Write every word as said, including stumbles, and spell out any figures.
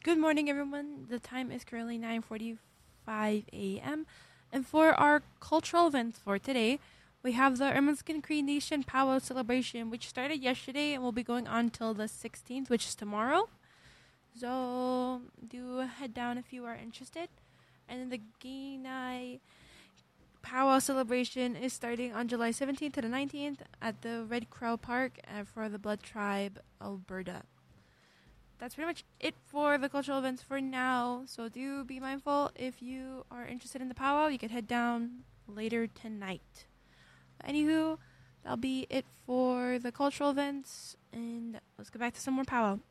Good morning, everyone. The time is currently nine forty-five a.m. And for our cultural events for today, we have the Ermineskin Cree Nation Powwow celebration, which started yesterday and will be going on till the sixteenth, which is tomorrow. So do head down if you are interested. And then the Guinea Powwow celebration is starting on July seventeenth to the nineteenth at the Red Crow Park uh, for the Blood Tribe, Alberta. That's pretty much it for the cultural events for now. So do be mindful if you are interested in the powwow, you can head down later tonight. Anywho, that'll be it for the cultural events, and let's go back to some more powwow.